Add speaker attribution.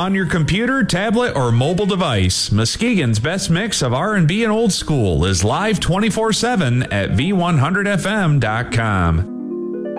Speaker 1: on your computer, tablet, or mobile device. Muskegon's best mix of R&B and old school is live 24/7 at v100fm.com.